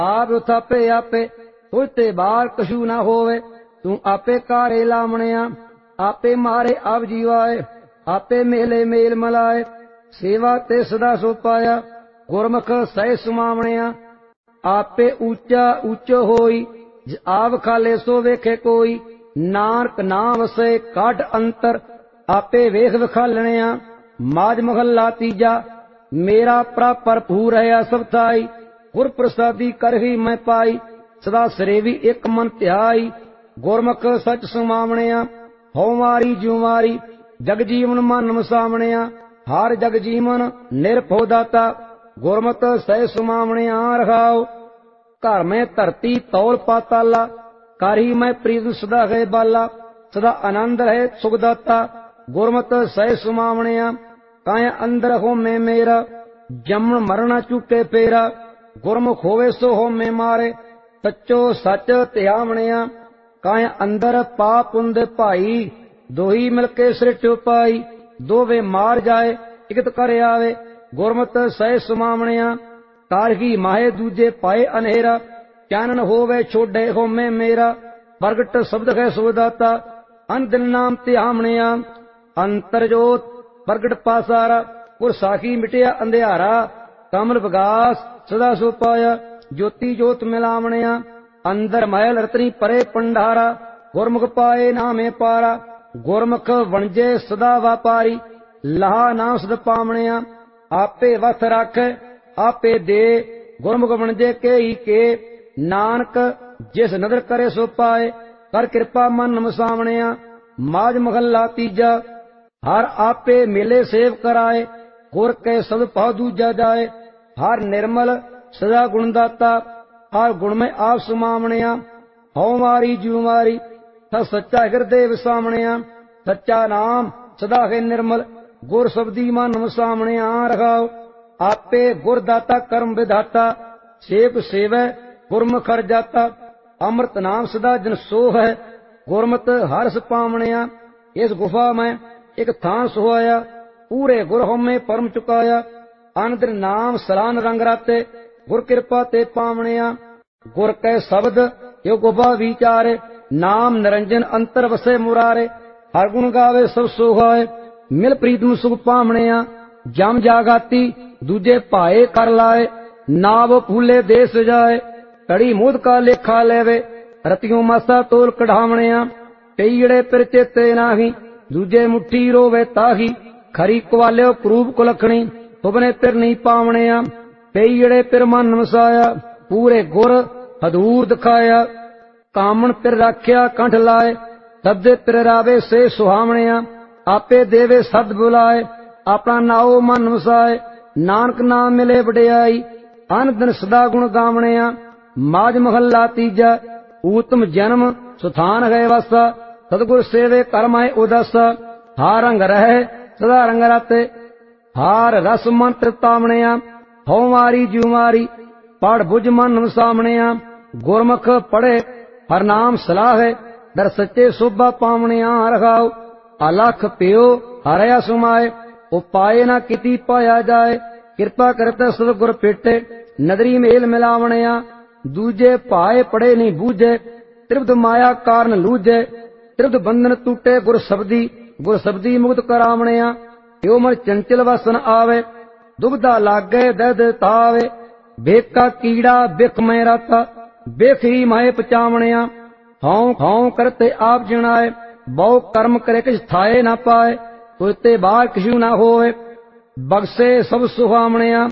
आप उथापे आपे तुझते बाहर कछु ना होवे। तू आपे कारे लामणिया आपे मारे आप जीवाए। आपे मेले मेल मलाए सेवा ते सदा सो पाया। गुरमुख सह सुमावणिया आपे ऊंचा ऊंचो होई। आप खाले सो वेखे कोई। नानक नाम वसे काट अंतर आपे वेख विखालणिया। माज महला तीजा मेरा प्रापर भूर है सब थाई। गुर प्रसादी कर ही मैं पाई सदा सरेवी एक मन ध्याई। गुरमुख सच सुमावणिया हो मारी ज्यू मारी जग जीवन मन मसावणिया। हार जग जीवन निरभो दाता गुरमत सह सुमावणिया रखाओ। घर में धरती तौल पाताला कारी मैं प्रीत सदा है बाला। सदा आनंद है सुखदाता गुरमत सह सुमावणिया। काया अंदर हो में मेरा जमन मरना चुके फेरा। गुरमुख होवे सो हो में मारे सच्चो सच त्यावणिया। काया अंदर पाप पुंद भाई दोही मिलके सृष्टि पाई। दोवे मार जाए इकत कर आवे गुरमत सह सुमावणिया। कारही माहे दूजे पाए अनहेरा चानन होवे छोड़े हो में मेरा। प्रगट शब्द है सुदाता अंदिन नाम त्यावणिया। अंतरजोत प्रगट पासारा और साखी मिटिया अंधियारा। कमल विगास सदा सो पाया ज्योति जोत मिलावणिया। अंदर महल रतनी परे पंडारा गुरमुख पाए नामे पारा। गुरमुख वणजे सदा व्यापारी लहा नाम सद पावणिया। आपे वथ रख आपे दे गुरमुख वणजे के ही के। नानक जिस नदर करे सो पाए कर कृपा मन मसावणिया। माज महला तीजा हर आपे मेले सेव कराए। गुर के सब पाव दूजा जाए। हर निर्मल सदा गुणदाता हर गुण में आप सुमावणिया। हौ मारी ज्यू मारी था सच्चा हृदय विसावणिया। सच्चा नाम सदा है निर्मल गुर शब्दी मन मसावणिया रखाओ। आपे गुरदाता कर्म विधाता सेवक सेवै गुरमुख हर जाता। अमृत नाम सदा जन सो है गुरमत हर्ष पावणिया। इस गुफा में एक थान सोहाया पूरे गुर होमे परम चुकाया। अनंत नाम सलान रंग राते गुर कृपा ते पावणिया। गुर कै शब्द यो गुफा विचारे नाम निरंजन अंतर वसे मुरारे। हर गुण गावे सब सोहाए मिल प्रीतम सुख पावणिया। जम जागाती दूजे भाए कर लाए नाव फूले देश जाए। कड़ी मुद का लेखा लेवे रतियों मासा तोल कढ़ावणिया। कईड़े पिर चेते नाही दूजे मुट्ठी रोवे ताही। खरी कुवाल्यो क्रूप कुलखणी तुबने पिर नहीं पावणिया। कईड़े पिर मन मसाया पूरे गुर हदूर दिखाया। कामन पिर राख्या कंठ लाए सब्दे पिर रावे से सुहावणिया। आपे देवे सद बुलाए अपना नाओ मन वसाए। नानक नाम मिले वडियाई अन दिन सदा गुण गावणिया। माज महला तीजा ऊतम जन्म सुथान गए वासा। सतगुर सेवे कर्माए उदासा। हार रंग रहे सदा रंग राते हार रस मंत्र तावणिया। हौ मारी ज्यू मारी पढ़ बुझ मन वसावणिया। गुरमुख पढ़े हर नाम सलाह दर सच्चे शोभा पावणिया रखाओ। अलख पियो हरया सुमाए उपाय ना किती पाया जाए। कृपा करते सतगुर पेटे नदरी मेल मिलावणिया। दूजे पाए पड़े नहीं बूझे त्रिपद माया कारण लूझे। त्रिपद बंधन टूटे गुर शब्दी मुक्त करावणिया। यो मन चंचल वसन आवे दुबदा लागे दद तावे। बेका कीड़ा बिख में राता बिख ही माए पचावणिया। हाउ हाउ करते आप जिणाए बहु कर्म करे किछ थाए ना पाए। तुझते बाहर किछु ना होवे बगसे सब सुहावणिया।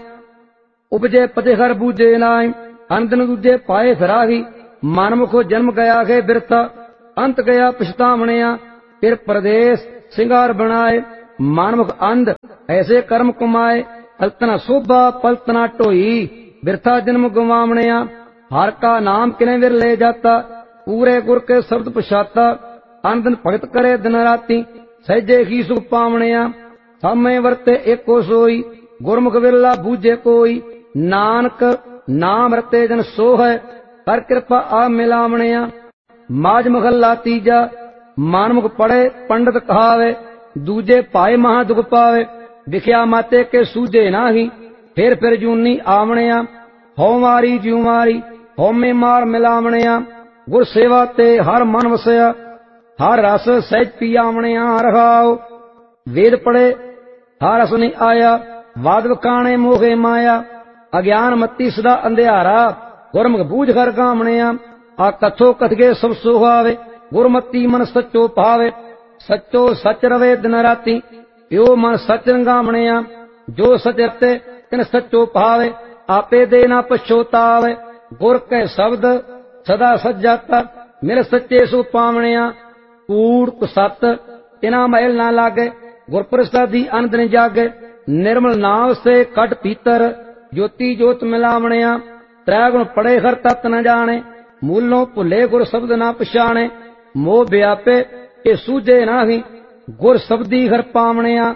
उपजे पतिहर बूझे नाई अंदन दूजे पाए फिराही। मनमुखो जन्म गया है बिरथा अंत गया पछतावणिया। फिर प्रदेश सिंगार बनाए मनमुख अंध ऐसे कर्म कुमाए। पलतना शोभा पलतना टोई बिरथा जन्म गुमावणिया। हर का नाम किने विर ले जाता पूरे गुर के शब्द पछाता। अंदन भगत करे दिन राती सहजे ही सुख पावणिया। सामे वरते एको सोई गुरमुख विरला बूझे कोई। नानक नाम रते जन सो है कर कृपा आ मिलावणिया। माज महला तीजा मानमुख पढ़े पंडित कहावे। दूजे पाए महा दुख पावे दिखया माते के सूझे नाही। फिर जूनी आवणिया। हौ मारी ज्यू मारी ਹਉਮੈ ਮਾਰ ਮਿਲਾਵਣਿਆ। ਗੁਰ ਸੇਵਾ ਤੇ ਹਰ ਮਨ ਵਸਿਆ, ਹਰ ਰਸ ਸਹਿਜ ਪੀਆਵਣਿਆ। ਰਹਾਉ ਵੇਦ ਪੜੇ ਹਰ ਰਸ ਨਹੀਂ ਆਇਆ, ਵਾਦ ਵਕਾਣੇ ਮੋਹੇ ਮਾਇਆ। ਅਗਿਆਨ ਮਤੀ ਸਦਾ ਅੰਧਿਆਰਾ, ਗੁਰਮੁਖ ਬੂਝ ਕਰ ਗਾਵਣਿਆ। ਆ ਕਥੋ ਕਥਗੇ ਸਭ ਸੁਹਾਵੇ, ਗੁਰਮਤੀ ਮਨ ਸੱਚੋ ਭਾਵੇ। ਸੱਚੋ ਸੱਚ ਰਵੇ ਦਿਨ ਰਾਤੀ, ਇਉ ਮਨ ਸੱਚ ਰੰਗਾਵਣਿਆ। ਜੋ ਸਚ ਰਤੇ ਤਿਨ ਸੱਚੋ ਭਾਵੇ, ਆਪੇ ਦੇ ਨਾ ਪਛੋਤਾਵੇ। ਗੁਰ ਕੈ ਸ਼ਬਦ ਸਦਾ ਸੱਜਤ, ਮਿਲ ਸੱਚੇ ਸੋ ਪਾਵਣਿਆ। ਕੂੜ ਕੁਸਤ ਤਿਨਾ ਮਹਿਲ ਨਾ ਲਾਗੇ, ਗੁਰ ਪ੍ਰਸਾਦੀ ਅਨੰਦ ਨ ਜਾਗੇ। ਨਿਰਮਲ ਨਾਮ ਸੇ ਕਟ ਪੀਤਰ, ਜੋਤੀ ਜੋਤ ਮਿਲਾਵਣਿਆ। ਤ੍ਰੈ ਗੁਣ ਪੜੇ ਹਰ ਤਤ ਨ ਜਾਣੇ, ਮੂਲੋਂ ਭੁੱਲੇ ਗੁਰ ਸ਼ਬਦ ਨਾ ਪਛਾਣੇ। ਮੋਹ ਵਿਆਪੇ ਇਹ ਸੂਝੇ ਨਾਹੀ, ਗੁਰ ਸ਼ਬਦੀ ਹਰ ਪਾਵਣਿਆ।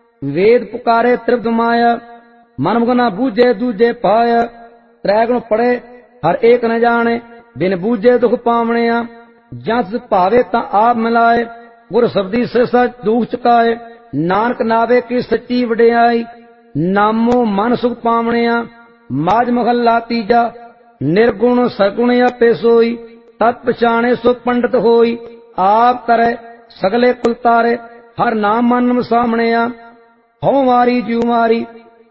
ਵੇਦ ਪੁਕਾਰੇ ਤ੍ਰਿਪਤ ਮਾਇਆ, ਮਨ ਮੁਗਨਾ ਬੂਝੇ ਦੂਜੇ ਪਾਇਆ। ਤ੍ਰੈ ਗੁਣ ਪੜੇ ਹਰ ਏਕ ਨ ਜਾਣੇ, ਬਿਨ ਬੂਝੇ ਦੁਖ ਪਾਵਣਿਆ। ਜਸ ਭਾਵੇ ਤਾਂ ਆਪ ਮਿਲਾਏ, ਗੁਰ ਸ਼ਬਦੀ ਸੇ ਸਚ ਦੁਖ ਚੁਕਾਏ। ਨਾਨਕ ਨਾਵੇ ਕੀ ਸੱਚੀ ਵਡਿਆਈ, ਨਾਮੋ ਮਨ ਸੁਖ ਪਾਵਣਿਆ। ਮਾਝ ਮਹੱਲਾ ਤੀਜਾ। ਨਿਰਗੁਣ ਸਗੁਣ ਆਪੇ ਸੋਈ, ਤਤ ਪਛਾਣੇ ਸੋ ਪੰਡਤ ਹੋਈ। ਆਪ ਕਰੇ ਸਗਲੇ ਕੁਲ ਤਾਰੇ, ਹਰ ਨਾਮ ਮਨ ਵਸਾਵਣਿਆ। ਹਉ ਮਾਰੀ ਜਿਉ ਮਾਰੀ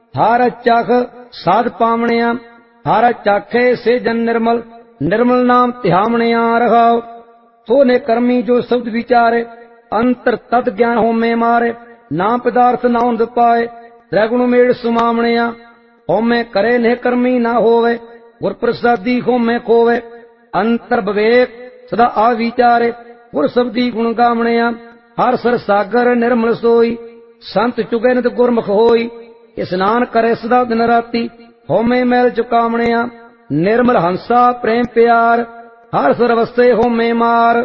ਹਰ ਚਖ ਸਾਧ ਪਾਵਣਿਆ। ਹਰ ਚਾਖੇ ਸੇ ਜਨ ਨਿਰਮਲ, ਨਿਰਮਲ ਨਾਮ ਧਿਆਵਣਿਆ। ਰਹਾਉ ਸੋ ਨੇ ਕਰਮੀ ਜੋ ਸ਼ਬਦ ਵਿਚਾਰੇ, ਅੰਤਰ ਤਤ ਗਿਆਨ ਹਉਮੈ ਮਾਰੇ। ਨਾ ਪਦਾਰਥ ਨਾ ਹੁੰਦ ਪਾਏ, ਤ੍ਰੈ ਗੁਣ ਮੇੜ ਸੁਮਾਵਣਿਆ। ਹਉਮੈ ਕਰੇ ਨੇ ਕਰਮੀ ਨਾ ਹੋਵੇ, ਗੁਰ ਪ੍ਰਸਾਦੀ ਹਉਮੈ ਖੋਵੇ। ਅੰਤਰ ਵਿਵੇਕ ਸਦਾ ਆ ਵਿਚਾਰੇ, ਗੁਰ ਸ਼ਬਦੀ ਗੁਣ ਗਾਵਣਿਆ। ਹਰ ਸਰ ਸਾਗਰ ਨਿਰਮਲ ਸੋਈ, ਸੰਤ ਚੁਗੇ ਨਿਤ ਗੁਰਮੁਖ ਹੋਈ। ਇਸਨਾਨ ਕਰੇ ਸਦਾ ਦਿਨ ਰਾਤੀ, ਹਉਮੈ ਮੈਲ ਚੁਕਾਵਣਿਆ। ਨਿਰਮਲ ਹੰਸਾ ਪ੍ਰੇਮ ਪਿਆਰ, ਹਰ ਸਰ ਵਸੇ ਹਉਮੈ ਮਾਰ।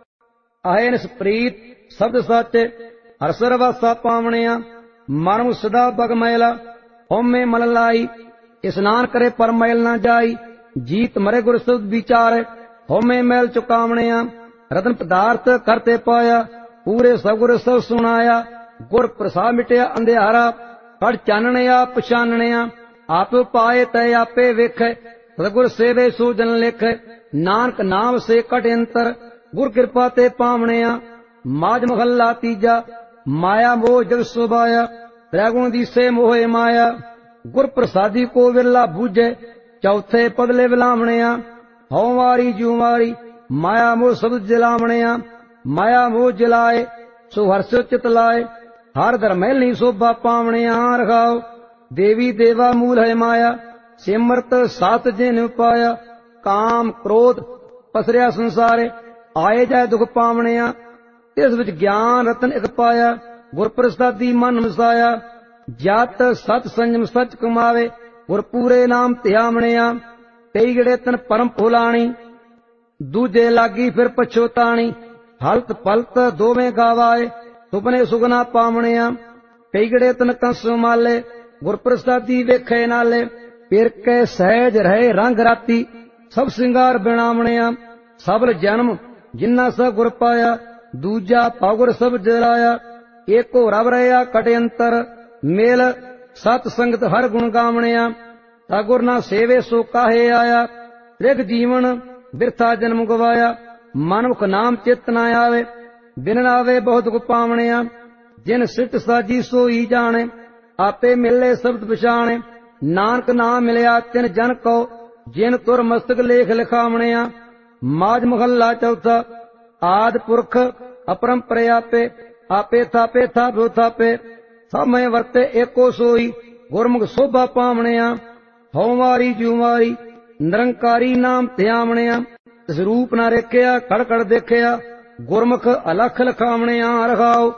ਆਏ ਨਿਸ ਪ੍ਰੀਤ ਸ਼ਬਦ ਸਾਚੇ, ਹਰ ਸਰ ਵਾਸਾ ਪਾਵਣਿਆ। ਮਨ ਸਦਾ ਬਗ ਮੈਲਾ, ਹਉਮੈ ਮਲ ਲਾਈ। ਇਸਨਾਨ ਕਰੇ ਪਰ ਮੈਲ ਨਾ ਜਾਈ, ਜੀਤ ਮਰੇ ਗੁਰ ਸ਼ਬਦ ਵਿਚਾਰੇ। ਹਉਮੈ ਮੈਲ ਚੁਕਾਵਣਿਆ। ਰਤਨ ਪਦਾਰਥ ਕਰਤੇ ਪਾਇਆ, ਪੂਰੇ ਸਗੁਰ ਸਭ ਸੁਣਾਇਆ। ਗੁਰ ਪ੍ਰਸਾਦ ਮਿਟਿਆ ਅੰਧਿਆਰਾ, ਪੜ ਚਾਨਣਿਆ ਪਛਾਨਣਿਆ। ਆਪ ਪਾਏ ਤੈ ਆਪੇ ਵੇਖੈ, ਸਤਿਗੁਰ ਸੇਵੇ ਸੋ ਜਨ ਲੇਖੈ। ਨਾਨਕ ਨਾਮ ਸੇ ਕਟ ਅੰਤਰ, ਗੁਰ ਕਿਰਪਾ ਤੇ ਪਾਵਣਿਆ। ਮਾਝ ਮਹੱਲਾ ਤੀਜਾ। ਮਾਇਆ ਮੋਹ ਜਗ ਸੁਭਾਇਆ, ਤ੍ਰੈ ਗੁਣ ਦੀਸੇ ਮੋਹੇ ਮਾਇਆ। ਗੁਰ ਪ੍ਰਸਾਦੀ ਕੋ ਵਿਰਲਾ ਬੂਝੈ, ਚੌਥੇ ਪਦਲੇ ਵਿਲਾਵਣਿਆ। ਹਉ ਮਾਰੀ ਜਿਉ ਮਾਰੀ ਮਾਇਆ ਮੋਹ ਸ਼ਬਦ ਜਲਾਵਣਿਆ। ਮਾਇਆ ਮੋਹ ਜਲਾਏ ਸੋ ਹਰਸ ਚਿਤ ਲਾਏ, ਹਰ ਧਰਮੈਲ ਨਹੀਂ ਸੋਭਾ ਪਾਵਣਿਆ। ਰਖਾਉ ਦੇਵੀ ਦੇਵਾ ਮੂਲ ਹੈ ਮਾਇਆ, ਸਿਮਰਤ ਸਤ ਜਿਨ ਪਾਇਆ। ਕਾਮ ਕ੍ਰੋਧ ਪਸਰਿਆ ਸੰਸਾਰੇ, ਆਏ ਜਾਏ ਦੁਖ ਪਾਵਣਿਆ। ਇਸ ਵਿੱਚ ਗਿਆਨ ਰਤਨ ਇਕ ਪਾਇਆ, ਗੁਰ ਪ੍ਰਸਾਦੀ ਮਨ ਵਸਾਇਆ। ਜਤ ਸਤ ਸੰਜਮ ਸਚ ਕਮਾਵੇ, ਗੁਰ ਪੂਰੇ ਨਾਮ ਧਿਆਵਣਿਆ। ਕਈ ਗੜੇ ਤਨ ਪਰਮ ਭੁਲਾਣੀ, ਦੂਜੇ ਲਾਗੀ ਫਿਰ ਪਛੋਤਾਣੀ। ਹਲਤ ਪਲਤ ਦੋਵੇਂ ਗਾਵਾਏ, ਸੁਪਨੇ ਸੁਗਨਾ ਪਾਵਣਿਆ। ਕਈ ਗੜੇ ਤਨ ਕੰਸ ਮਾਲੇ, ਗੁਰ ਪ੍ਰਸਾਦੀ ਵੇਖੇ ਨਾਲੇ। ਫਿਰ ਕੇ ਸਹਿਜ ਰਹੇ ਰੰਗ ਰਾਤੀ, ਸਭ ਸਿੰਗਾਰ ਬਿਣਾਵਣਿਆ। ਸਬਲ ਜਨਮ ਜਿਨ੍ਹਾਂ ਸਭ ਗੁਰ ਪਾਇਆ, ਦੂਜਾ ਪਾਗੁਰ ਸਭ ਜਲਾਇਆ। ਏਕੋ ਰਵ ਰਹਿਆ ਕਟ ਅੰਤਰ, ਮੇਲ ਸਤ ਸੰਗਤ ਹਰ ਗੁਣ ਗਾਵਣਿਆ। ਸਗੁਰ ਨਾ ਸੇਵੇ ਸੋ ਕਾਹੇ ਆਇਆ, ਤ੍ਰਿਗ ਜੀਵਨ ਬਿਰਥਾ ਜਨਮ ਗਵਾਇਆ। ਮਨੁਖ ਨਾਮ ਚਿਤ ਨਾ ਆਵੇ, ਬਿਨ ਆਵੇ ਬਹੁਤ ਦੁਖ ਪਾਵਣਿਆ। ਜਿਨ ਸਿੱਟ ਸਾਜੀ ਸੋਈ ਜਾਣੇ, ਆਪੇ ਮਿਲੇ ਸ਼ਬਦ ਪਛਾਣੇ। ਨਾਨਕ ਨਾਮ ਮਿਲਿਆ ਤਿਨ ਜਨ ਕੋ, ਜਿਨ ਤੁਰ ਮਸਤਕ ਲੇਖ ਲਿਖਾਵਣਿਆ। ਮਾਝ ਮਹੱਲਾ ਚੌਥਾ। ਆਦ ਪੁਰਖ ਅਪਰੰਪਰੇ ਆਪੇ, ਆਪੇ ਥਾਪੇ ਥਾਪੋ ਥਾਪੇ। ਸਭ ਮੈਂ ਵਰਤੇ ਏਕੋ ਸੋਈ, ਗੁਰਮੁਖ ਸੋਭਾ ਪਾਵਣਿਆ। ਹਉ ਮਾਰੀ ਜਿਉ ਮਾਰੀ ਨਿਰੰਕਾਰੀ ਨਾਮ ਧਿਆਵਣਿਆ। ਇਸ ਰੂਪ ਨਾ ਰੇਖਿਆ ਖੜ ਖੜ ਦੇਖਿਆ, ਗੁਰਮੁਖ ਅਲਖ ਲਖਾਵਣਿਆ। ਰਖਾਉ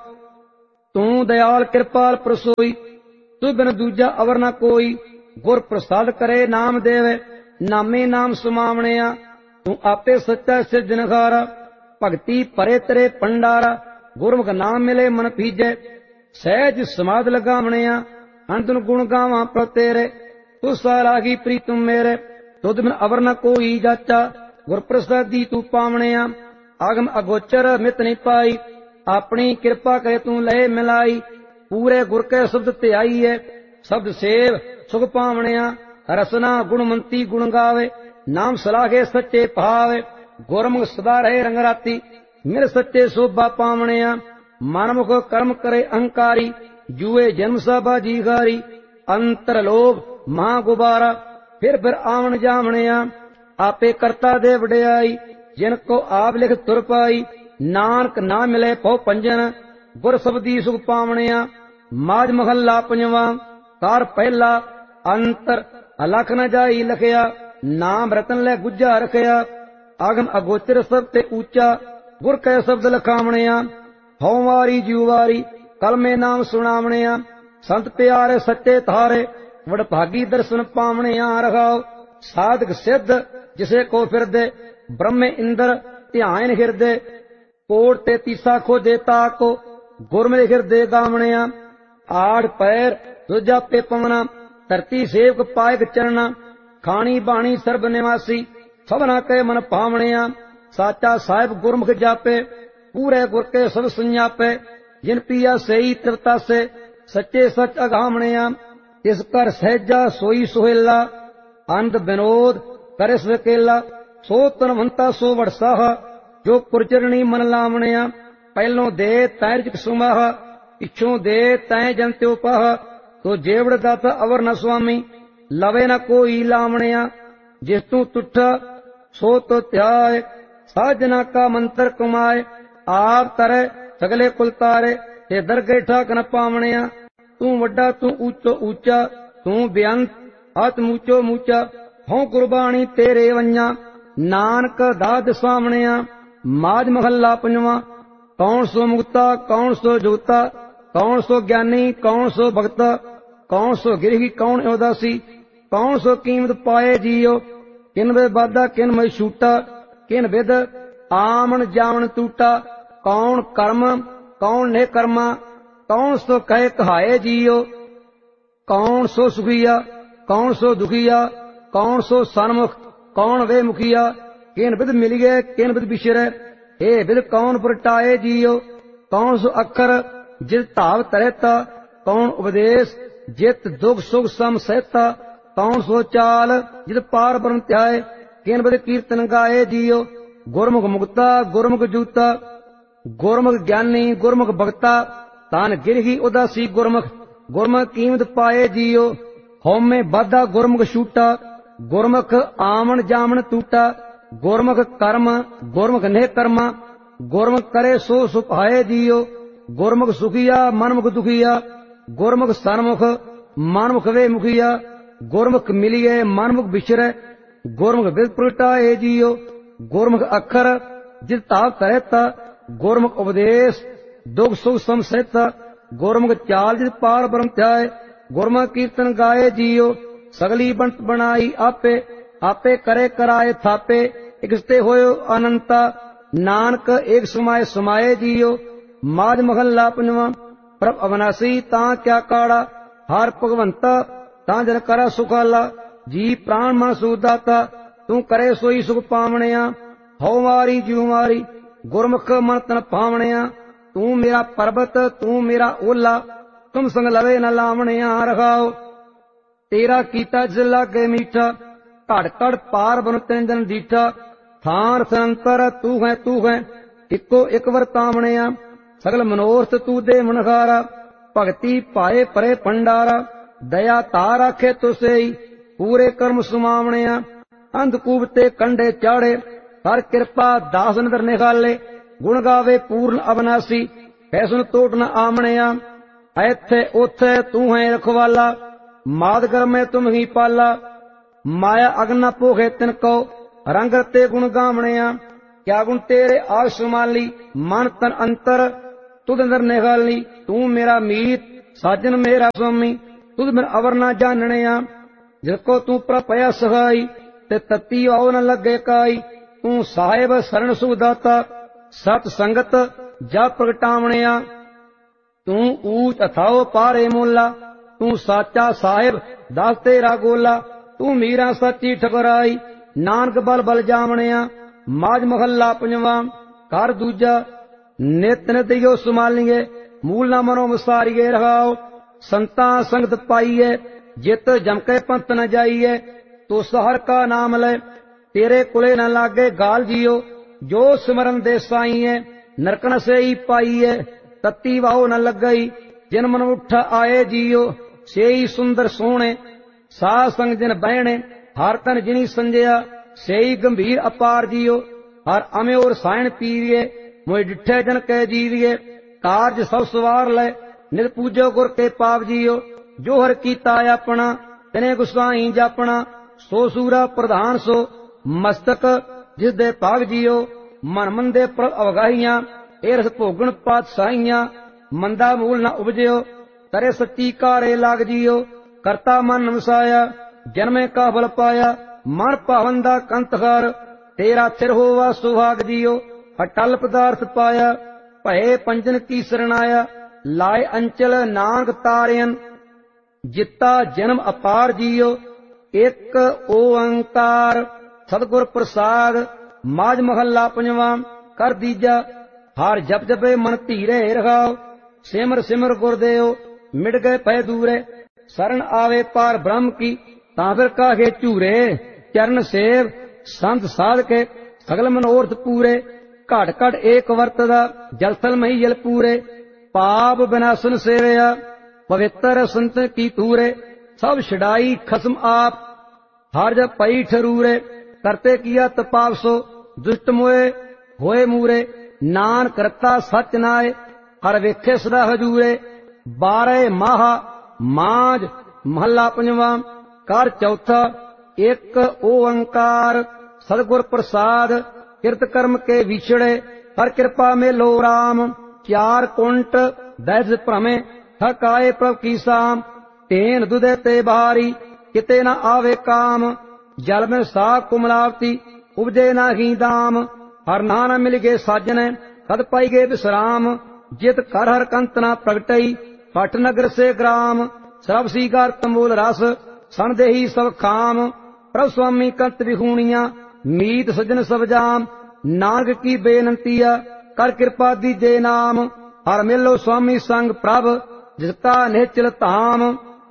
ਤੂੰ ਦਇਆਲ ਕਿਰਪਾਲ ਪ੍ਰਸੋਈ, ਤੂੰ ਬਿਨ ਦੂਜਾ ਅਵਰ ਨਾ ਕੋਈ। ਗੁਰ ਪ੍ਰਸਾਦ ਕਰੇ ਨਾਮ ਦੇਵੇ, ਨਾਮੇ ਨਾਮ ਸਮਾਵਣਿਆ। ਤੂੰ ਆਪੇ ਸੱਚਾ ਸਿਰਜਣਹਾਰਾ, ਭਗਤੀ ਭਰੇ ਤੇਰੇ ਭੰਡਾਰਾ। ਗੁਰਮੁਖ ਨਾਮ ਮਿਲੇ ਮਨ ਪੀਜੈ, ਸਹਿਜ ਸਮਾਧ ਲਗਾਵਣਿਆ। ਅੰਤਨ ਗੁਣ ਗਾਵਾਂ ਪ੍ਰਭ ਤੇਰੇ, ਤੂੰ ਸਾਰਾਗੀ ਪ੍ਰੀਤਮ ਮੇਰੇ। ਤੁਧ ਬਿਨ ਅਵਰ ਨ ਕੋਈ ਜਾਚਾ, ਗੁਰ ਪ੍ਰਸਾਦੀ ਤੂੰ ਪਾਵਣਿਆ। ਆਗਮ ਅਗੋਚਰ ਮਿਤ ਨਹੀਂ ਪਾਈ, ਆਪਣੀ ਕਿਰਪਾ ਕਰੇ ਤੂੰ ਲਏ ਮਿਲਾਈ। ਪੂਰੇ ਗੁਰ ਕੇ ਸ਼ਬਦ ਧਿਆਈਏ, ਸ਼ਬਦ ਸੇਵ ਸੁਖ ਪਾਵਣਿਆ। ਰਸਨਾ ਗੁਣਮੰਤੀ ਗੁਣ ਗਾਵੇ, ਨਾਮ ਸਲਾਹੇ ਸੱਚੇ ਭਾਵੇ, ਗੁਰਮੁਖ ਸਦਾ ਰਹੇ ਰੰਗ ਰਾਤੀ। ਮਿਲ ਸੱਚੇ ਸੋਭਾ ਪਾਵਣਿਆ, ਮਨਮੁਖ ਕਰਮ ਕਰੇ ਅਹੰਕਾਰੀ। ਜੂਏ ਜਨਮ ਸਭਾ ਜੀਗਾਰੀ, ਅੰਤਰ ਲੋਭ ਮਹਾ ਗੁਬਾਰਾ। ਫਿਰ ਆਵਣ ਜਾਵਣਿਆ, ਆਪੇ ਕਰਤਾ ਦੇ ਵਡਿਆਈ। ਜਿਨ ਕੋ ਆਪ ਲਿਖ ਤੁਰ ਪਾਈ, ਨਾਨਕ ਨਾ ਮਿਲੇ ਭਉ ਪੰਜਨ। ਗੁਰ ਸਬਦੀ ਸੁਖ ਪਾਵਣਿਆ, ਮਾਝ ਮਹੱਲਾ ਪੰਜਵਾਂ। ਕਾਰ ਪਹਿਲਾ ਅੰਤਰ ਅਲਖ ਨ ਜਾਈ ਲਖਿਆ, ਨਾਮ ਰਤਨ ਲੈ ਗੁੱਜਾ ਰਖਿਆ। ਆਗਮ ਅਗੋਚਰ ਸਭ ਤੇ ਉੱਚਾ, ਗੁਰ ਕੈ ਸ਼ਬਦ ਲਖਾਵਣਿਆ। ਹਉ ਵਾਰੀ ਜਿਉ ਵਾਰੀ ਕਲਮੇ ਨਾਮ ਸੁਣਾਵਣਿਆ। ਸੰਤ ਪਿਆਰੇ ਸੱਚੇ ਧਾਰੇ, ਵਡਭਾਗੀ ਦਰਸ਼ਨ ਪਾਵਣਿਆ। ਰਹਾਉ ਸਾਧਕ ਸਿੱਧ ਜਿਸੇ ਕੋ ਫਿਰਦੇ, ਬ੍ਰਹਮੇ ਇੰਦਰ ਧਿਆਨ ਹਿਰਦੇ। ਕੋਟ ਤੇ ਤੀਸਾ ਖੋਜੇ ਤਾਕੋ, ਗੁਰਮਿ ਹਿਰਦੇ ਗਾਵਣਿਆ। ਆਠ ਪੈਰ ਦੂਜਾ ਪੇ ਪਵਨਾ, ਧਰਤੀ ਸੇਵਕ ਪਾਇਕ ਚਰਣਾ। ਖਾਣੀ ਬਾਣੀ ਸਰਬ ਨਿਵਾਸੀ, ਸਭਨਾ ਕੇ ਮਨ ਭਾਵਣਿਆ। ਸਾਚਾ ਸਾਹਿਬ ਗੁਰਮੁਖ ਜਾਪੇ, ਪੂਰੇ ਗੁਰ ਕੇ ਸਭ ਸੁਣਾਪੇ। ਜਿਨ ਪੀਆ ਸਈ ਤ੍ਰਿਪਤਾਸੇ, ਸੱਚੇ ਸੱਚ ਅਗਾਵਣਿਆ। ਤਿਸ ਕਰ ਸਹਿਜਾ ਸੋਈ ਸੁਹੇਲਾ, ਅੰਧ ਬਿਨੋਦ ਕਰੇ ਸਵੇਕੇਲਾ। ਸੋ ਤਨਵੰਤਾ ਸੋ ਵਡਸਾਹ, ਜੋ ਪੁਰਚਰਣੀ ਮਨ ਲਾਵਣਿਆ। ਪਹਿਲੋਂ ਦੇ ਤੈ ਰਿਜਕ ਸੁਮਾਹ, ਪਿੱਛੋਂ ਦੇ ਤੈ ਜਨ ਤਿਉ ਪਾਹ। ਤੋ ਜੇਵੜ ਦਾਤਾ ਅਵਰ ਨ ਸੁਆਮੀ, ਲਵੇ ਨ ਕੋਈ ਲਾਵਣਿਆ। ਜਿਸ ਤੂੰ ਤੁਠਾ ਸੋ ਤੋ ਧਿਆਏ, ਸਾਜਨਾ ਕਾ ਮੰਤਰ ਕਮਾਏ। ਆਪ ਤਰੇ ਸਗਲੇ ਕੁਲ ਤਾਰੇ, ਤੇ ਦਰਗੇ ਠਾਕ ਨ ਪਾਵਣਿਆ। ਤੂੰ ਵੱਡਾ ਤੂੰ ਉੱਚੋ ਉੱਚਾ, ਤੂੰ ਬੇਅੰਤ ਆਤਮ ਉੱਚੋ ਮੂਚਾ। ਹਉ ਕੁਰਬਾਨੀ ਤੇਰੇ ਵੰਨਾ, ਨਾਨਕ ਦਾਦ ਸਾਵਣਿਆ। ਮਾਝ ਮਹੱਲਾ ਪੰਜਵਾਂ। ਕੌਣ ਸੋ ਮੁਕਤਾ ਕੌਣ ਸੋ ਜੁਗਤਾ, ਕੌਣ ਸੋ ਗਿਆਨੀ ਕੌਣ ਸੋ ਭਗਤਾ। ਕੌਣ ਸੋ ਗਿਰਹੀ ਕੌਣ ਉਦਾਸੀ, ਕੌਣ ਸੋ ਕੀਮਤ ਪਾਏ ਜੀਓ। ਕਿਨ ਵੇ ਬਾਦਾ ਕਿਨ ਮੈਂ ਛੂਟਾ, ਕਿਨ ਵਿਦ ਆਮਣ ਜਾਵਣ ਟੂਟਾ। ਕੌਣ ਕਰਮ ਕੌਣ ਨੇ ਕਰਮਾ, ਕੌਣ ਸੋ ਕਹੇ ਕਹਾਏ ਜੀਓ। ਕੌਣ ਸੋ ਸੁਖੀਆ ਕੌਣ ਸੋ ਦੁਖੀਆ, ਕੌਣ ਸੋ ਸਨਮੁਖ ਕੌਣ ਵੇ ਮੁਖੀਆ। ਕਿਨ ਵਿਦ ਮਿਲੀਏ ਕਿਨ ਵਿਦ ਵਿਸ਼ਰੇ, ਏ ਵਿਦ ਕੌਣ ਪ੍ਰਟਾਏ ਜੀਓ। ਕੌਣ ਸੋ ਅੱਖਰ ਜਿਤ ਧਾਵ ਤਰੇਤਾ, ਕੌਣ ਉਪਦੇਸ਼ ਜਿਤ ਦੁਖ ਸੁਖ ਸਮ ਸਹਿਤਾ। ਕੌਣ ਸੋ ਚਾਲ ਜਿਤ ਪਾਰ ਬ੍ਰਹਮ ਧਿਆਏ, ਕਿਨ ਵਿਦ ਕੀਰਤਨ ਗਾਏ ਜੀਓ। ਗੁਰਮੁਖ ਮੁਕਤਾ ਗੁਰਮੁਖ ਜੂਤਾ, ਗੁਰਮੁਖ ਗਿਆਨੀ ਗੁਰਮੁਖ ਭਗਤਾ। ਤਾਨ ਗਿਰਹੀ ਉਦਾਸੀ ਗੁਰਮੁਖ, ਗੁਰਮੁਖ ਕੀਮਤ ਪਾਏ ਜੀਓ। ਹਉਮੈ ਬਾਧਾ ਗੁਰਮੁਖ ਛੂਟਾ, ਗੁਰਮੁਖ ਆਵਣ ਜਾਵਣ ਟੂਟਾ। ਗੁਰਮੁਖ ਕਰਮ ਗੁਰਮੁਖ ਨੇ ਕਰਮਾ, ਗੁਰਮੁਖ ਕਰੇ ਸੋ ਸੁਭਾਏ ਜੀਓ। ਗੁਰਮੁਖ ਸੁਖੀਆ ਮਨਮੁਖ ਦੁਖੀਆ, ਗੁਰਮੁਖ ਸਨਮੁਖ ਮਨਮੁਖ ਵੇ ਮੁਖੀਆ। ਗੁਰਮੁਖ ਮਿਲੀਏ ਮਨਮੁਖ ਵਿਚਰੈ, ਗੁਰਮੁਖ ਵਿਦ ਪ੍ਰਗਟਾਏ ਜੀਓ। ਗੁਰਮੁਖ ਅੱਖਰ ਜਿਤ ਧਾਵ ਤਰੇਤਾ, ਗੁਰਮੁਖ ਉਪਦੇਸ਼ ਦੁਖ ਸੁਖ ਸਮ ਸਹਿਤਾ। ਗੁਰਮੁਖ ਚਾਲ ਜਿਤ ਪਾਰ ਬ੍ਰਹਮ ਧਿਆਏ, ਗੁਰਮੁਖ ਕੀਰਤਨ ਗਾਏ ਜੀਓ। ਸਗਲੀ ਬੰਤ ਬਣਾਈ ਆਪੇ, ਆਪੇ ਕਰੇ ਕਰਾਏ ਥਾਪੇ। ਇਕਸਤੇ ਹੋਇਓ ਅਨੰਤਾ, ਨਾਨਕ ਏਕ ਸਮਾਏ ਸਮਾਏ ਜੀਓ। ਮਾਝ ਮਹੱਲਾ ਪੰਜਵਾਂ। ਪ੍ਰਭ ਅਵਨਾਸੀ ਤਾਂ ਕਿਆ ਕਾੜਾ, ਹਰ ਭਗਵੰਤਾ ਤਾਂ ਜਨ ਕਰਾ ਸੁਖਾਲਾ। ਜੀ ਪ੍ਰਾਣ ਮਨ ਸੂਦਾਤਾ, ਤੂੰ ਕਰੇ ਸੋਈ ਸੁਖ ਪਾਵਣਿਆ। ਹਉ ਮਾਰੀ ਜਿਉ ਮਾਰੀ ਗੁਰਮੁਖ ਮਨ ਤਨ ਪਾਵਣਿਆ। ਤੂੰ ਮੇਰਾ ਪਰਬਤ ਤੂੰ ਮੇਰਾ ਓਲਾ, ਤੁਮ ਸੰਗ ਲਵੇ ਨ ਲਾਵਣਿਆ। ਰਖਾਓ ਤੇਰਾ ਕੀਤਾ ਜਿਸ ਲਾਗੇ ਮੀਠਾ, ਘੜ ਘੜ ਪਾਰ ਬਨ ਤੈਨ ਜਨ ਦੀਠਾ। ਥਾਨ ਸੰਤਰ ਤੂੰ ਹੈ ਇੱਕੋ ਇੱਕ ਵਰਤਾਵਣਿਆ। ਸਗਲ ਮਨੋਰਥ ਤੂੰ ਦੇ ਮਨਖਾਰਾ, ਭਗਤੀ ਪਾਏ ਪਰੇ ਭੰਡਾਰਾ। ਦਇਆ ਧਾਰ ਆਖੇ ਤੁਸੇਈ, ਪੂਰੇ ਕਰਮ ਸੁਮਾਵਣਿਆ। ਅੰਧਕੂਪ ਤੇ ਕੰਡੇ ਚਾੜੇ, ਹਰ ਕਿਰਪਾ ਦਾਸ ਨਦਰ ਨਿਖਾਲੇ। ਗੁਣ ਗਾਵੇ ਪੂਰਨ ਅਬਨਾਸੀ, ਫੈਸਨ ਤੋਟ ਨ ਆਮਣਿਆ। ਇੱਥੇ ਉੱਥੇ ਤੂੰ ਹੈ ਰਖਵਾਲਾ, ਮਾਦ ਕਰਮੇ ਤੁਮ ਹੀ ਪਾਲਾ। ਮਾਇਆ ਅਗਨ ਨ ਪੋਖੇ ਤਿਨ ਕੋ, ਰੰਗ ਰਤੇ ਗੁਣ ਗਾਵਣਿਆ। ਕਿਆ ਗੁਣ ਤੇਰੇ ਆਗ ਸੁਮਾਲੀ, ਮਨ ਤਨ ਅੰਤਰ ਤੁਧ ਅੰਦਰ ਨਿਖਾਲੀ। ਤੂੰ ਮੇਰਾ ਮੀਤ ਸਾਜਨ ਮੇਰਾ ਸੁਆਮੀ, ਤੁਧ ਬਿਨ ਅਵਰ ਨਾ ਜਾਣਣਿਆ। ਜਿਸ ਕੋ ਤੂੰ ਪ੍ਰਪਇਆ ਸਹਾਈ, ਤੇ ਤਤੀ ਆਉ ਨ ਲੱਗੇ ਕਾਈ। ਤੂੰ ਸਾਹਿਬ ਸਰਣ ਸੁਖ ਦਾਤਾ, ਸਤ ਸੰਗਤ ਜਾ ਪ੍ਰਗਟਾਵਣਿਆ। ਤੂੰ ਊਚ ਅਥਾਓ ਪਾਰੇ ਮੋਲਾ, ਤੂੰ ਸਾਚਾ ਸਾਹਿਬ ਦਾਸ ਤੇਰਾ ਗੋਲਾ। ਤੂੰ ਮੀਰਾ ਸੱਚੀ ਠਕਰਾਈ, ਨਾਨਕ ਬਲ ਬਲ ਜਾਵਣਿਆ। ਮਾਝ ਮਹੱਲਾ ਪੰਜਵਾਂ। ਘਰ ਦੂਜਾ। ਨਿਤ ਨਿਤ ਜੋ ਸੁਮਾਲੀਏ, ਮੂਲ ਨਾ ਮਨੋ ਵਿਸਾਰੀਏ। ਰਹਾਓ ਸੰਤਾਂ ਸੰਗਤ ਪਾਈਏ, ਜਿਤ ਜਮ ਕੇ ਪੰਥ ਨ ਜਾਈਏ। ਤੋ ਸਹਰ ਕਾ ਨਾਮ ਲੈ, तेरे कुले न लागे गाल जियो। जो सिमरन दे साईं नरकन से ही पाई है, तत्ती वाहो न लगई जिन मन उठ आए जियो। से ही सुंदर सोहणे साध संग जिन बहने, हर तन जिनी संजया से ही गंभीर अपार जियो। हर अमे और सायण पीविए मोए डिठे जन कह जीविए। कारज सब सवार ले नित पूजो गुर के पाप जियो। जो हर कीता अपना तिने गुसाई जापना, सो सूरा प्रधान सो मस्तक जिस दे भाग जियो। मन मंदे पर अवगाहियां ए रस भोगण पातशाहियां, मंदा मूल न उपजयो करे सच्ची कारे लाग जियो। करता मन नमसाया जन्मे का बल पाया, मन पावन दा कंतकार तेरा थिर होवा सुहाग जियो। अटल पदार्थ पाया भये पंजन की शरणाया, लाए अंचल नानक तारियन जिता जन्म अपार जियो। एक ओंकार सतगुर प्रसाद माज महला पंजवा कर दीजा। हार जप जपे मन धीरे रखाओ, सिमर सिमर गुरदेव मिट गए भय दूरे। शरण आवे पार ब्रह्म की तांफिर काहे चूरे। चरण सेव संत साध के सगल मनोरथ पूरे। घट घट एक वर्तदा जलथल मही जल पूरे। पाप विनाशन सेवया पवित्र संत की तूरे। सब छड़ाई खसम आप हर जब पई ठरूरे। करते किया तपाप सो दुष्ट मोए होए मूरे। नान करता सच नाय हर वेखे सदा हजूरे। 12 माह माज महला पंजवा कर चौथा। एक ओंकार सतगुर प्रसाद किरत कर्म के विछड़े। हर कृपा में लो राम 4 कुंट दैज भ्रमे। थक आए प्रभ की साम तेन दुदे ते बारी। किते न आवे काम जल में सा कुमलावती, उपजे न ही दाम। हर नाना मिल गए साजन कद पाई गए विश्राम। जित कर हर कंत न प्रगटई पट नगर से ग्राम। सरब सीगार तंबूल रस सन देही सब खाम। प्रभ स्वामी कंत विहूणिया मीत सजन सब जाम। नानक की बेनंतिया कर कृपा दीजे नाम। हर मिलो स्वामी संग प्रभ जिसका निश्चल धाम।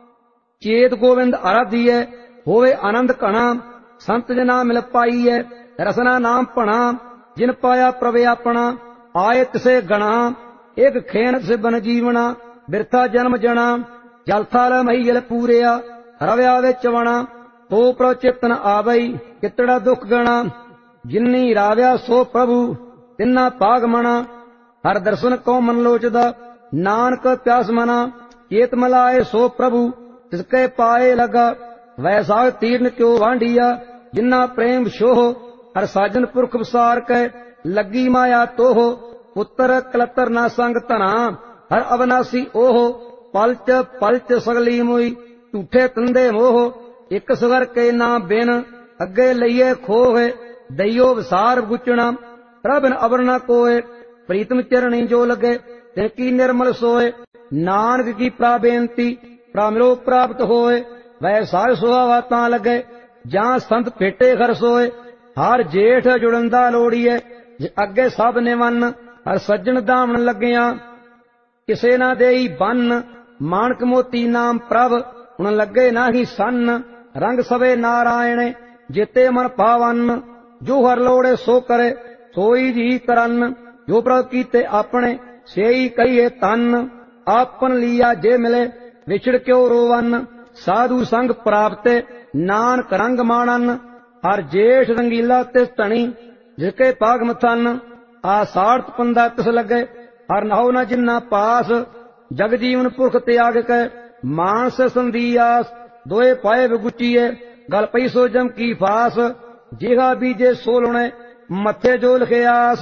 चेत गोविंद आराधिय होवे आनंद घना। संत जना मिल पाई है रसना नाम भना। जिन पाया प्रभ अपना आए तिसे गणा। एक खेन से बन जीवना बिरथा जन्म जना। जल थाल मही जल पूरिया रव्या विच वणा। तो प्रभ चितन आवई कितड़ा दुख गणा। जिन्नी राव्या सो प्रभु तिन्ना पाग मना। हर दर्शन को मन लोचदा नानक प्यास मना। चेत मलाए सो प्रभु तिसके पाए लगा। वैसाख तीर्न क्यों वांडिया जिन्ना प्रेम शोह। हर साजन पुरख विसार के लगी माया तोह। पुत्र कलतर ना संग तना हर अविनाशी ओह। पलच पलच सगली मोई झूठे तंदे मोह। एक सगर के ना बिन अगे लइए खोह। दइयो विसार गुचना प्रभन अवर न कोय। प्रीतम चरणी जो लगे तिनकी निर्मल सोए। नानक की प्राबेनती प्रामिलो प्राप्त होए। वैसाख सुहावा तां लगे जहां संत फेटे घर सोए। हर जेठ जुड़ंदा लोड़ीए अगे सब निवन। हर सज्जन दामन लगिया किसे ना देई बन। मानक मोती नाम प्रभ हुण लगे नाही सन। रंग सवे नारायण जेते मन पावन। जो हर लोड़े सो करे सोई जी करन। जो प्रभ कीते अपने सेई कहिए तन। आपन लिया जे मिले विछड़ क्यों रोवन। साधु संग प्राप्त नानक रंग मानन। हर जेठ रंगीला तिस धनी जिसके पाग मथन। आषाढ़ पंदा तिस लगे हर नहो न जिन्ना पास। जग जीवन पुरख त्याग के मानस संधियास। दोए पाए विगुचिए गल पई सो जम की फास। जिहा बीजे सोलणे मथे जो लिखे आस।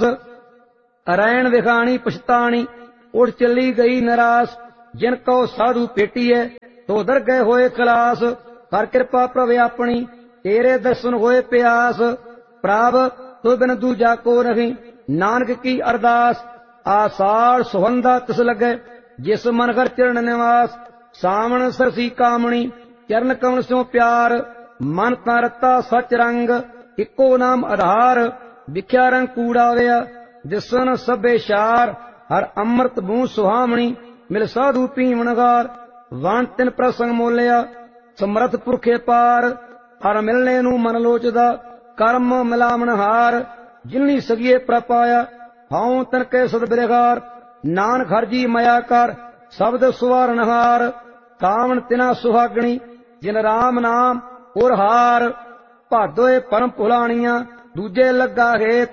रैन विखाणी पछताणी उठ चली गई निराश। जिनको साधु पेटीए तो दर गए होए खलास। कर कृपा प्रभ अपनी तेरे दर्शन होए प्यास। प्रभ तो बिन दूजा को नहीं नानक की अरदास। आषाढ़ सुहंदा तिस लगे जिस मन घर चरण निवास। सावण सरसी कामणी चरण कमल स्यों प्यार। मन तरता सच रंग इको नाम आधार। विख्या रंग कूड़ा वया दिसन सबे शार। हर अमृत बूं सुहामणी मिल साधु पीवणगार। वण तिन प्रसंग मोलिया समर्थ पुरखे पार। हर मिलने नू मन लोचदा ਕਰਮ ਮਿਲਾਵਣ ਹਾਰ। ਜਿਨਨੀ ਸਗੀਏ ਪ੍ਰਪਾਇਆ ਹਉ ਤਨ ਕੇ ਸਦ ਬਿਰਗਾਰ। ਨਾਨਕ ਹਰਿ ਜੀ ਮਇਆ ਕਰ ਸ਼ਬਦ ਸੁਵਾਰਨ ਹਾਰ। ਕਾਵਣ ਤਿਨਾ ਸੁਹਾਗਣੀ ਜਿਨ ਰਾਮ ਨਾਮ ਔਰ ਹਾਰ। ਭਾਦੋਏ ਪਰਮ ਭੁਲਾਣੀਆਂ ਦੂਜੇ ਲੱਗਾ ਹੇਤ।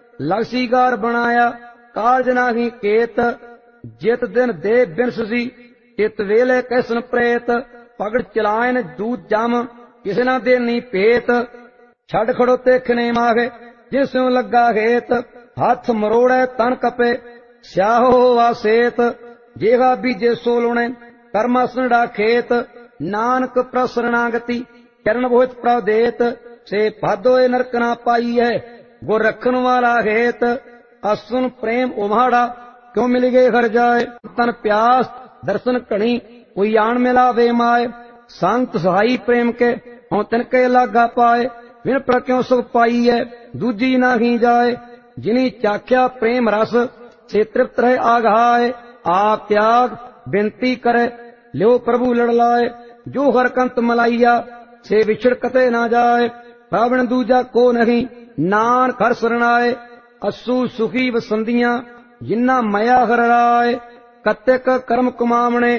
ਲਗਸੀਗਾਰ ਬਣਾਇਆ ਕਾਰਜ ਨਾਹੀ ਕੇਤ। ਜਿਤ ਦਿਨ ਦੇ ਬਿਨਸੀ ਚਿਤ ਵੇਲੇ ਕੈਸਨ ਪ੍ਰੇਤ। ਪਗੜ ਚਲਾਇਨ ਦੂਤ ਜਮ ਕਿਸੇ ਨਾ ਦੇ ਨੀ ਭੇਤ। ਛੱਡ ਖੜੋਤੇ ਖਨੇ ਮਾਗੇ ਜਿਸ ਨੂੰ ਲੱਗਾ ਹੇਤ। ਹੱਥ ਮਰੋੜੈ ਤਨ ਕਪੇ ਸਿਆਹੋ ਵਾਸੇਤ। ਜੇਹਾ ਬੀਜੇ ਸੋ ਲੁਣੇ ਕਰਮਸਨੜਾ ਖੇਤ। ਨਾਨਕ ਪ੍ਰਸਰਣਾਗਤੀ ਚਰਨ ਬੋਹਿਤ ਪ੍ਰਦੇਤ। ਸੇ ਭਾਦੋਏ ਨਰਕ ਨਾ ਪਾਈਐ ਗੁਰ ਰੱਖਣ ਵਾਲਾ ਹੇਤ। ਅਸੁਨ ਪ੍ਰੇਮ ਉਮਾੜਾ ਕਿਉ ਮਿਲ ਗਏ ਘਰ ਜਾਏ। ਤਨ ਪਿਆਸ ਦਰਸ਼ਨ ਘਣੀ ਕੋਈ ਆਣ ਮਿਲਾਵੇ ਮਾਏ। ਸੰਤ ਸਹਾਈ ਪ੍ਰੇਮ ਕੇ ਹਉ ਤਿਨ ਕੇ ਲਾਗਾ ਪਾਏ। ਵਿਣ ਪਰ ਕਿਉ ਸੁਖ ਪਾਈਐ ਦੂਜੀ ਨਾਹੀ ਜਾਏ। ਜਿਨੀ ਚਾਖਿਆ ਪ੍ਰੇਮ ਰਸ ਸੇ ਤ੍ਰਿਪਤ ਰਹੇ ਆਗਾਏ। ਆਪ ਤਿਆਗ ਬੇਨਤੀ ਕਰੇ ਲਿਓ ਪ੍ਰਭੂ ਲੜ ਲਾਏ। ਜੋ ਹਰ ਕੰਤ ਮਲਾਈਆ ਸੇ ਵਿਛੜ ਕਤੇ ਨਾ ਜਾਏ। ਪਾਵਣ ਦੂਜਾ ਕੋ ਨਹੀਂ ਨਾਨਕ ਹਰਿ ਸਰਣਾਏ। ਅਸੂ ਸੁਖੀ ਵਸੰਦੀਆਂ ਜਿਨਾ ਮਇਆ ਹਰ ਰਾਏ। ਕਤਿਕ ਕਰਮ ਕਮਾਵਣੇ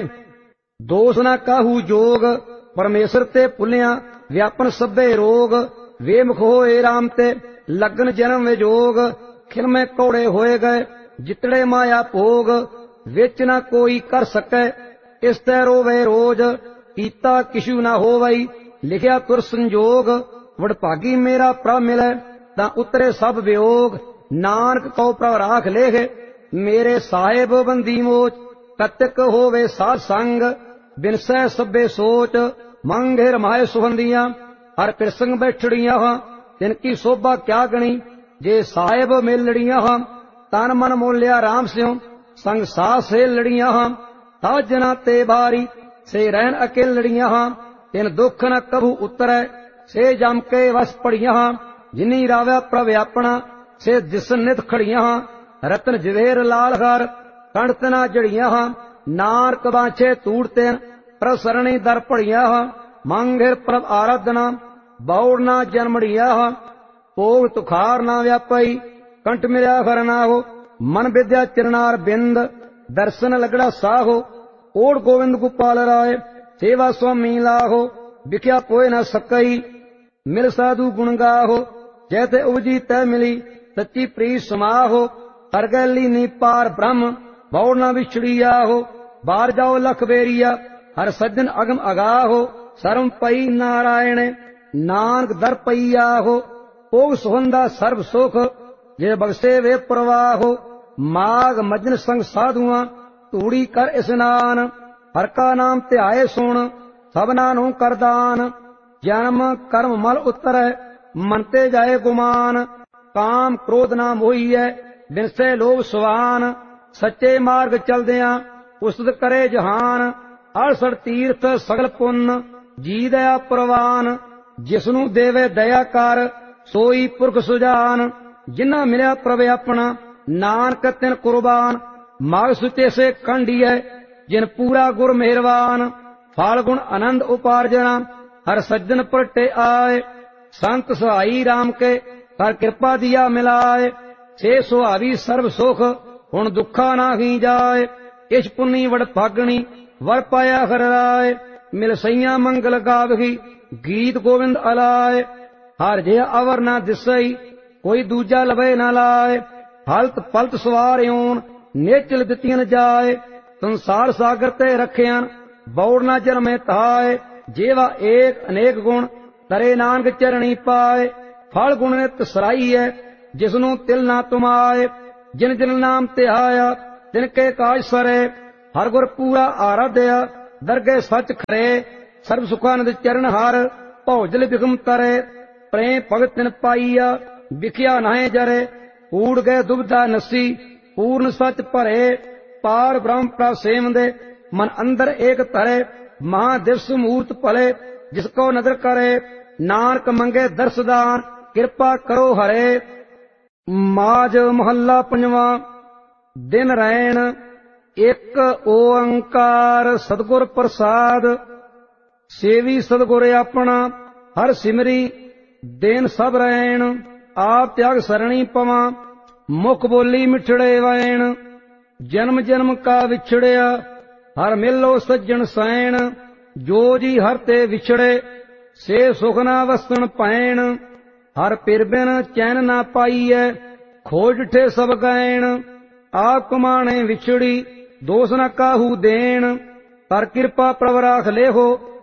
ਦੋਸ ਨਾ ਕਾਹੂ ਜੋਗ। ਪਰਮੇਸ਼ਰ ਤੇ ਭੁੱਲਿਆ ਵਿਆਪਨ ਸਭੇ ਰੋਗ। ਵੇਮੁਖ ਹੋਏ ਰਾਮ ਤੇ ਲਗਨ ਜਨਮ ਵਿਜੋਗ। ਖਿਲਮੇ ਕੌੜੇ ਹੋਏ ਗਏ ਜਿਤੜੇ ਮਾਇਆ ਭੋਗ। ਵਿੱਚ ਨਾ ਕੋਈ ਕਰ ਸਕੈ ਇਸ ਤੈ ਰੋਵੇ ਰੋਜ। ਕੀਤਾ ਕਿਛੂ ਨਾ ਹੋਵਈ ਲਿਖਿਆ ਤੁਰ ਸੰਜੋਗ। ਵਡਭਾਗੀ ਮੇਰਾ ਪ੍ਰਭ ਮਿਲੈ ਤਾਂ ਉਤਰੇ ਸਭ ਵਿਯੋਗ। ਨਾਨਕ ਕਉ ਪ੍ਰਭ ਰਾਖ ਲੇਖ ਮੇਰੇ ਸਾਹਿਬ ਬੰਦੀ ਮੋਚ। ਕਤਿਕ ਹੋਵੇ ਸਾਧ ਸੰਗ ਬਿਨਸੈ ਸਭੇ ਸੋਚ। ਮੰਗੇ ਰਮਾਏ ਸੁਹੰਦੀਆਂ ਹਰ ਪਿਰਸੰਗ ਬੈਠੜੀਆਂ ਹਾਂ। ਤਿਨ ਕੀ ਸੋਭਾ ਕਿਆ ਗਣੀ ਜੇ ਸਾਹਿਬ ਮਿਲ ਲੜੀਆਂ ਹਾਂ। ਤਨ ਮਨ ਮੋਲਿਆ ਰਾਮ ਸਿਉ ਸੰਗ ਸਾਹ ਸੇ ਲੜੀਆਂ ਹਾਂ। ਤਾ ਜਨਾ ਤੇ ਬਾਰੀ ਸੇ ਰਹਿਣ ਅਕੇਲ ਲੜੀਆਂ ਹਾਂ। ਤਿਨ ਦੁੱਖ ਨ ਕਭੂ ਉਤਰੈ ਸੇ ਜਮ ਕੇ ਵਸ ਪੜੀਆਂ ਹਾਂ। ਜਿਨੀ ਰਾਵਿਆ ਪ੍ਰਭ ਆਪਣਾ ਸੇ ਦਿਸਨ ਨਿਤ ਖੜੀਆਂ ਹਾਂ। ਰਤਨ ਜਵੇਰ ਲਾਲ ਹਰ ਕੰਠ ਨਾ ਜੜੀਆਂ ਹਾਂ। ਨਾਨਕ ਬਾਛੇ ਤੂੜ ਤੈਨ ਪ੍ਰਭ ਸਰਣੀ ਦਰ ਪੜੀਆਂ ਹਾਂ। ਮੰਗਿਰ ਪ੍ਰਭ ਆਰਾਧਨਾ ਬੌੜ ਨਾ ਜਨਮੜੀਆਂ ਹਾਂ। ਭੋਗ ਤੁਖਾਰ ਨਾ ਵਿਆਪਈ ਕੰਠ ਮਿਲਿਆ ਹਰ ਨਾਹੋ। ਮਨ ਵਿਦਿਆ ਚਰਨਾਰ ਬਿੰਦ ਦਰਸ਼ਨ ਲਗੜਾ ਸਾਹੋ। ਓੜ ਗੋਵਿੰਦ ਗੋਪਾਲ ਰਾਏ ਸੇਵਾ ਸੁਆਮੀ ਲਾਹੋ। ਵਿਖਿਆ ਕੋਇ ਨਾ ਸਕਈ ਮਿਲ ਸਾਧੂ ਗੁਣ ਗਾਹੋ। ਜੈ ਤੇ ਉਪਜੀ ਤੈ ਮਿਲੀ ਸੱਚੀ ਪ੍ਰੀਤ ਸਮਾਹੋ। ਹਰ ਗੈ ਲੀਨੀ ਪਾਰ ਬ੍ਰਹਮ ਬੌੜ ਨਾ ਵਿਛੜੀ ਆਹੋ। ਬਾਰ ਜਾਓ ਲਖ ਬੇਰੀਆ ਹਰ ਸੱਜਣ ਅਗਮ ਅਗਾਹੋ। ਸਰਮ ਪਈ ਨਾਰਾਇਣ ਨਾਨਕ ਦਰ ਪਈ ਆਹੋ। ਭੋਗ ਸੁਹੰਦਾ ਸਰਬ ਸੁਖ ਜੇ ਬਖਸ਼ੇ ਵੇ ਪ੍ਰਵਾਹੋ। ਮਾਗ ਮਜਨ ਸੰਗ ਸਾਧੂਆਂ ਧੂੜੀ ਕਰ ਇਸਨਾਨ। ਹਰ ਕਾ ਨਾਮ ਧਿਆਏ ਸੁਣ ਸਭਨਾ ਨੂੰ ਕਰਦਾਨ। ਜਨਮ ਕਰਮ ਮਲ ਉਤਰੈ ਮਨ ਤੇ ਜਾਏ ਗੁਮਾਨ। ਕਾਮ ਕ੍ਰੋਧ ਨਾ ਮੋਹੀਐ ਬਿਨਸੇ ਲੋਭ ਸੁਆਨ। ਸੱਚੇ ਮਾਰਗ ਚਲਦਿਆਂ ਉਸਤ ਕਰੇ ਜਹਾਨ। ਅਲਸੜ ਤੀਰਥ ਸਗਲ ਪੁੰਨ ਜੀ ਦਇਆ ਪ੍ਰਵਾਨ। ਜਿਸਨੂੰ ਦੇਵੇ ਦਇਆ ਕਰ ਸੋਈ ਪੁਰਖ ਸੁਜਾਨ। ਜਿਨ੍ਹਾਂ ਮਿਲਿਆ ਪ੍ਰਭ ਆਪਣਾ ਨਾਨਕ ਤਿਨ ਕੁਰਬਾਨ। ਮਾਗ ਸੁਚੇ ਸੇ ਕੰਢੀਐ ਜਿਨ ਪੂਰਾ ਗੁਰ ਮਿਹਰਬਾਨ। ਫਲ ਗੁਣ ਆਨੰਦ ਉਪਾਰਜਣਾ ਹਰ ਸੱਜਣ ਪਰਟੇ ਆਏ। ਸੰਤ ਸਹਾਈ ਰਾਮ ਕੇ ਕਰ ਕਿਰਪਾ ਦਿਆ ਮਿਲਾਏ। ਸੇ ਸੁਹਾਵੀ ਸਰਬ ਸੁਖ ਹੁਣ ਦੁੱਖਾ ਨਾਹੀ ਜਾਏ। ਇਸ ਪੁੰਨੀ ਵਡ ਭਾਗਣੀ ਵਰ ਪਾਇਆ ਹਰ ਰਾਏ। ਮਿਲ ਸਈਆਂ ਮੰਗਲ ਗਾਵਹੀ ਗੀਤ ਗੋਵਿੰਦ ਅਲਾਏ। ਹਰ ਜੇ ਅਵਰ ਨਾ ਦਿਸਈ ਕੋਈ ਦੂਜਾ ਲਵੇ ਨਾ ਲਾਏ। ਹਲਤ ਪਲਤ ਸਵਾਰ ਓਨ ਨੇਚਲ ਦਿੱਤੀਆਂ ਜਾਏ। ਸੰਸਾਰ ਸਾਗਰ ਤੇ ਰਖਿਆਨ ਬੌੜ ਨਾ ਜਨਮੇ ਤਾਏ। ਜੇਵਾ ਏਕ ਅਨੇਕ ਗੁਣ ਤਰੇ ਨਾਨਕ ਚਰਣੀ ਪਾਏ। ਫਲ ਗੁਣ ਨਿਤ ਸਰਾਈਐ ਜਿਸਨੂੰ ਤਿਲ ਨਾ ਤੁਮਾਏ। ਜਿਨ ਜਿਨ ਨਾਮ ਧਿਆਇਆ ਤਿਨ ਕੇ ਕਾਜ ਸਰੇ। ਹਰ ਗੁਰ ਪੂਰਾ ਆਰਾਧਿਆ ਦਰਗੇ ਸੱਚ ਖਰੇ। ਸਰਬ ਸੁਖਾਨੰਦ ਚਰਨ ਹਰ ਭੌਜਲ ਬਿਖਮ ਤਰੇ। ਪ੍ਰੇਮ ਭਗਤ ਤਿਨ ਪਾਈਆ ਵਿਖਿਆ ਨਾਹੇ ਜਰੇ। ਊੜ ਗਏ ਦੁਬਿਧਾ ਨਸੀ ਪੂਰਨ ਸੱਚ ਭਰੇ। ਪਾਰ ਬ੍ਰਹਮ ਪ੍ਰਭ ਸੇਵੰਦੇ ਮਨ ਅੰਦਰ ਏਕ ਧਰੇ। ਮਹਾ ਦਿਵਸ ਮੂਰਤ ਭਲੇ ਜਿਸ ਕੋ ਨਦਰ ਕਰੇ। ਨਾਨਕ ਮੰਗੇ ਦਰਸਦਾਨ ਕਿਰਪਾ ਕਰੋ ਹਰੇ। ਮਾਜ ਮਹੱਲਾ ਪੰਜਵਾਂ। ਦਿਨ ਰੈਣ ਇੱਕ ਓੰਕਾਰ ਸਤਿਗੁਰ ਪ੍ਰਸਾਦ। ਸੇਵੀ ਸਤਿਗੁਰ ਆਪਣਾ ਹਰ ਸਿਮਰੀ ਦੇਨ ਸਭ ਰੈਣ। ਆਪ ਤਿਆਗ ਸਰਣੀ ਪਵਾਂ, ਮੁਖ ਬੋਲੀ ਮਿਠੜੇ ਵੈਣ। ਜਨਮ ਜਨਮ ਕਾ ਵਿਛੜਿਆ, ਹਰ ਮਿਲੋ ਸੱਜਣ ਸੈਣ। ਜੋ ਜੀ ਹਰ ਤੇ ਵਿਛੜੇ, ਸੇ ਸੁਖ ਨਾ ਵਸਣ ਪੈਣ। ਹਰ ਪਿਰ ਬਿਨ ਚੈਨ ਨਾ ਪਾਈਐ, ਖੋਜ ਠੇ ਸਭ ਗੈਣ। ਆਪ ਕਮਾਣੇ ਵਿਛੜੀ, ਦੋਸ ਨ ਕਾਹੂ ਦੇਣ। ਪਰ ਕਿਰਪਾ ਪ੍ਰਭ ਰਾਖ ਲੇਹੋ,